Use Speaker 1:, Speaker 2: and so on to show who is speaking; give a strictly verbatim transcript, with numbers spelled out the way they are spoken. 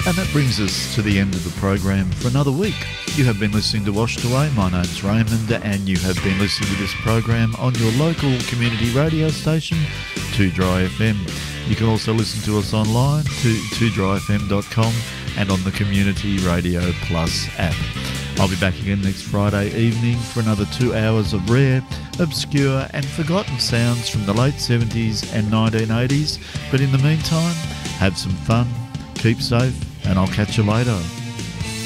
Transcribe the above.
Speaker 1: And that brings us to the end of the program for another week. You have been listening to Washed Away. My name's Raymond, and you have been listening to this program on your local community radio station, two Dry F M. You can also listen to us online to two dry f m dot com and on the Community Radio Plus app. I'll be back again next Friday evening for another two hours of rare, obscure and forgotten sounds from the late seventies and nineteen eighties. But in the meantime, have some fun, keep safe, and I'll catch you later.